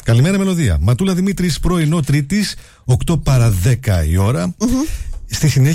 Καλημέρα, Μελωδία. Ματούλα Δημήτρης, πρωινό Τρίτης, 8 παρα 10 η ώρα. Στη συνέχεια